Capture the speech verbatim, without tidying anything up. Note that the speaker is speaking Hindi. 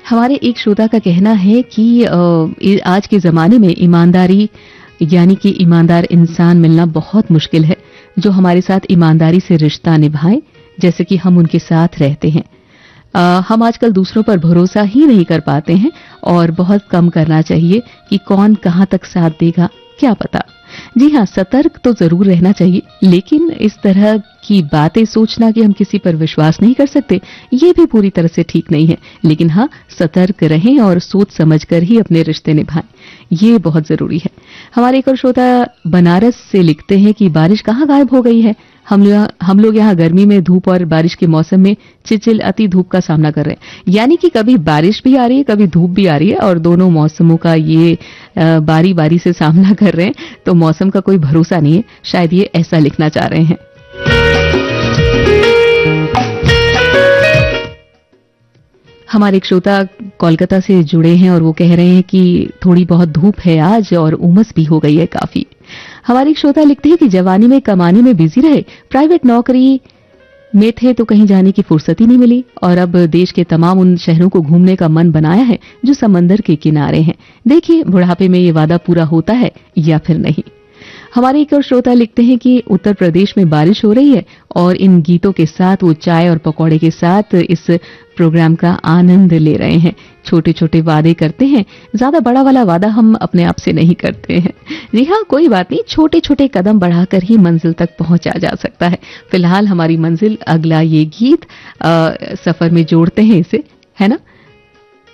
हमारे एक श्रोता का कहना है कि अ, इ- आज के ज़माने में ईमानदारी यानी कि ईमानदार इंसान मिलना बहुत मुश्किल है, जो हमारे साथ ईमानदारी से रिश्ता निभाए, जैसे कि हम उनके साथ रहते हैं। अ, हम आजकल दूसरों पर भरोसा ही नहीं कर पाते हैं और बहुत कम करना चाहिए कि कौन कहां तक साथ देगा, क्या पता। जी हाँ, सतर्क तो जरूर रहना चाहिए, लेकिन इस तरह की बातें सोचना कि हम किसी पर विश्वास नहीं कर सकते, ये भी पूरी तरह से ठीक नहीं है। लेकिन हाँ, सतर्क रहें और सोच समझकर ही अपने रिश्ते निभाएं, ये बहुत जरूरी है। हमारे एक और श्रोता बनारस से लिखते हैं कि बारिश कहाँ गायब हो गई है। हम लोग हम लोग यहाँ गर्मी में धूप और बारिश के मौसम में चिचिल अति धूप का सामना कर रहे हैं। यानी कि कभी बारिश भी आ रही है, कभी धूप भी आ रही है, और दोनों मौसमों का ये बारी बारी से सामना कर रहे हैं। तो मौसम का कोई भरोसा नहीं है, शायद ये ऐसा लिखना चाह रहे हैं। हमारे एक श्रोता कोलकाता से जुड़े हैं और वो कह रहे हैं कि थोड़ी बहुत धूप है आज और उमस भी हो गई है काफी। हमारे एक श्रोता लिखते हैं कि जवानी में कमाने में बिजी रहे, प्राइवेट नौकरी में थे तो कहीं जाने की फुर्सत ही नहीं मिली, और अब देश के तमाम उन शहरों को घूमने का मन बनाया है जो समंदर के किनारे हैं। देखिए बुढ़ापे में ये वादा पूरा होता है या फिर नहीं। हमारे एक और श्रोता लिखते हैं कि उत्तर प्रदेश में बारिश हो रही है और इन गीतों के साथ वो चाय और पकौड़े के साथ इस प्रोग्राम का आनंद ले रहे हैं। छोटे छोटे वादे करते हैं, ज्यादा बड़ा वाला वादा हम अपने आप से नहीं करते हैं। जी हाँ, कोई बात नहीं, छोटे छोटे कदम बढ़ाकर ही मंजिल तक पहुंचा जा सकता है। फिलहाल हमारी मंजिल अगला ये गीत आ, सफर में जोड़ते हैं इसे, है ना।